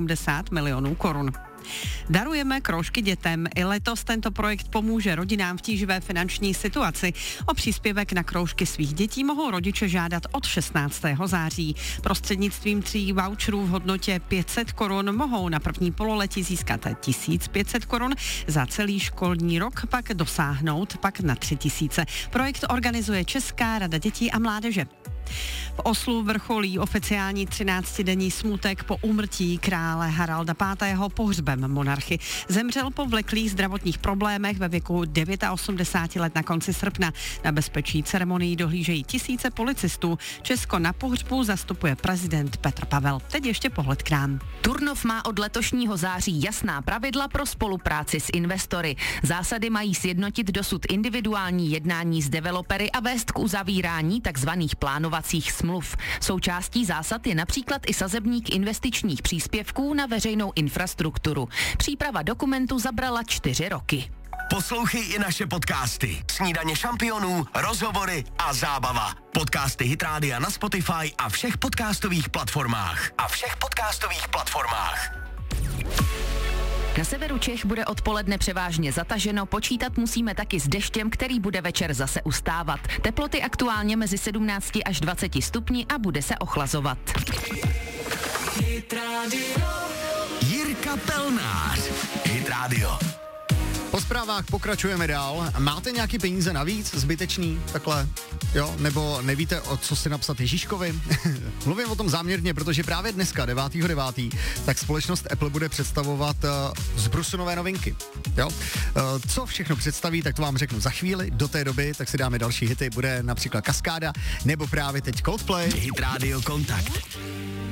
80 milionů korun. Darujeme kroužky dětem. I letos tento projekt pomůže rodinám v tíživé finanční situaci. O příspěvek na kroužky svých dětí mohou rodiče žádat od 16. září. Prostřednictvím 3 voucherů v hodnotě 500 korun mohou na první pololetí získat 1500 korun, za celý školní rok pak dosáhnout pak na 3000. Projekt organizuje Česká rada dětí a mládeže. V Oslu vrcholí oficiální 13denní smutek po úmrtí krále Haralda V. pohřbem monarchy. Zemřel po vleklých zdravotních problémech ve věku 89 let na konci srpna. Na bezpečí ceremonii dohlížejí tisíce policistů. Česko na pohřbu zastupuje prezident Petr Pavel. Teď ještě pohled k nám. Turnov má od letošního září jasná pravidla pro spolupráci s investory. Zásady mají sjednotit dosud individuální jednání s developery a vést k uzavírání takzvaných plánovacích smluv. Součástí zásad je například i sazebník investičních příspěvků na veřejnou infrastrukturu. Příprava dokumentu zabrala 4 roky. Poslouchej i naše podcasty. Snídaně šampionů, rozhovory a zábava. Podcasty Hit Rádia na Spotify a všech podcastových platformách. Na severu Čech bude odpoledne převážně zataženo, počítat musíme taky s deštěm, který bude večer zase ustávat. Teploty aktuálně mezi 17 až 20 stupni a bude se ochlazovat. Jirka Pelnář, Hit Radio. Po zprávách pokračujeme dál. Máte nějaký peníze navíc, zbytečný, takhle, jo? Nebo nevíte, o co si napsat Ježíškovi? Mluvím o tom záměrně, protože právě dneska, 9.9., tak společnost Apple bude představovat z Brusu nové novinky, jo? Co všechno představí, tak to vám řeknu za chvíli. Do té doby, tak si dáme další hity, bude například Kaskáda, nebo právě teď Coldplay. Hit Radio Kontakt.